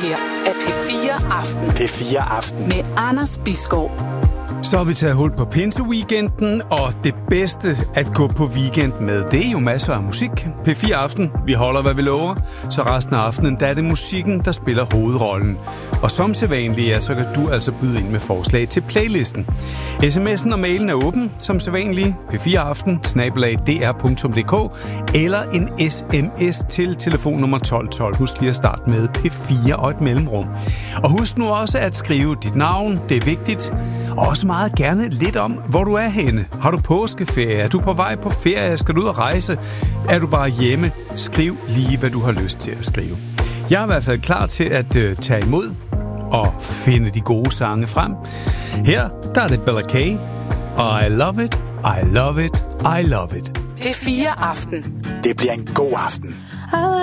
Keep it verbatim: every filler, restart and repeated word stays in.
her er P fire Aften. P fire Aften. Med Anders Bisgaard. Så har vi taget hul på pinseweekenden, og det bedste at gå på weekend med, det er jo masser af musik. P fire Aften, vi holder hvad vi lover, så resten af aftenen, der er det musikken, der spiller hovedrollen. Og som sædvanligt, ja, så kan du altså byde ind med forslag til playlisten. Sms'en og mailen er åben, som sædvanligt, p fire aften snabel-a d r punktum d k, eller en sms til telefonnummer tolv tolv. Husk lige at starte med P fire og et mellemrum. Og husk nu også at skrive dit navn, det er vigtigt. Og også meget gerne lidt om, hvor du er henne. Har du påskeferie? Er du på vej på ferie? Skal du ud og rejse? Er du bare hjemme? Skriv lige, hvad du har lyst til at skrive. Jeg er i hvert fald klar til at øh, tage imod og finde de gode sange frem. Her, der er det Bella K. I love it, I love it, I love it. P fire Aften. Det bliver en god aften.